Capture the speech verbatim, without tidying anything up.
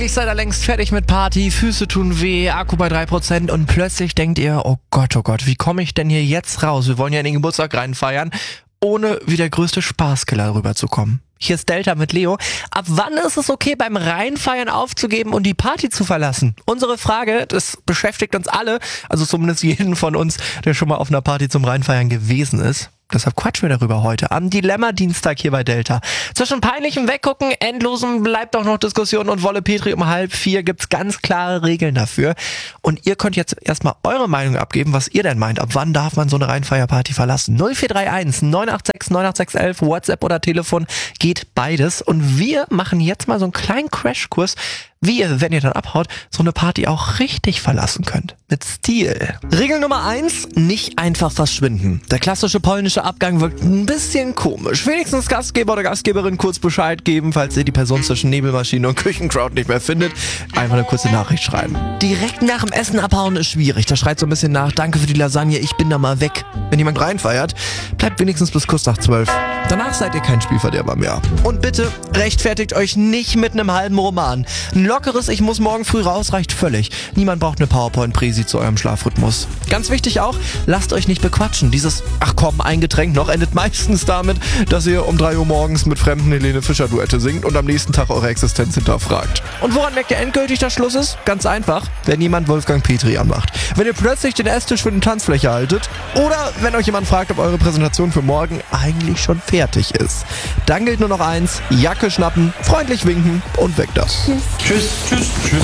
Eigentlich seid ihr längst fertig mit Party, Füße tun weh, Akku bei drei Prozent und plötzlich denkt ihr, oh Gott, oh Gott, wie komme ich denn hier jetzt raus? Wir wollen ja in den Geburtstag reinfeiern, ohne wie der größte Spaßkiller rüberzukommen. Hier ist Delta mit Leo. Ab wann ist es okay, beim Reinfeiern aufzugeben und die Party zu verlassen? Unsere Frage, das beschäftigt uns alle, also zumindest jeden von uns, der schon mal auf einer Party zum Reinfeiern gewesen ist. Deshalb quatschen wir darüber heute am Dilemma-Dienstag hier bei Delta. Zwischen peinlichem Weggucken, endlosen bleibt auch noch Diskussion und Wolle Petri um halb vier gibt's ganz klare Regeln dafür. Und ihr könnt jetzt erstmal eure Meinung abgeben, was ihr denn meint. Ab wann darf man so eine Reinfeierparty verlassen? null vier drei eins neun acht sechs neun acht sechs eins, WhatsApp oder Telefon, geht beides. Und wir machen jetzt mal so einen kleinen Crashkurs, wie ihr, wenn ihr dann abhaut, so eine Party auch richtig verlassen könnt. Mit Stil. Regel Nummer eins, nicht einfach verschwinden. Der klassische polnische Abgang wirkt ein bisschen komisch. Wenigstens Gastgeber oder Gastgeberin kurz Bescheid geben, falls ihr die Person zwischen Nebelmaschine und Küchencrowd nicht mehr findet. Einfach eine kurze Nachricht schreiben. Direkt nach dem Essen abhauen ist schwierig. Da schreit so ein bisschen nach, danke für die Lasagne, ich bin da mal weg. Wenn jemand reinfeiert, bleibt wenigstens bis kurz nach zwölf. Danach seid ihr kein Spielverderber mehr. Und bitte rechtfertigt euch nicht mit einem halben Roman. Ein lockeres Ich muss morgen früh raus reicht völlig. Niemand braucht eine PowerPoint-Präsi zu eurem Schlafrhythmus. Ganz wichtig auch, lasst euch nicht bequatschen. Dieses ach komm, ein Getränk noch endet meistens damit, dass ihr um drei Uhr morgens mit fremden Helene Fischer-Duette singt und am nächsten Tag eure Existenz hinterfragt. Und woran merkt ihr endgültig, dass Schluss ist? Ganz einfach, wenn jemand Wolfgang Petri anmacht. Wenn ihr plötzlich den Esstisch für eine Tanzfläche haltet oder wenn euch jemand fragt, ob eure Präsentation für morgen eigentlich schon fertig ist. Dann gilt nur noch eins, Jacke schnappen, freundlich winken und weg das. Tschüss, tschüss, tschüss.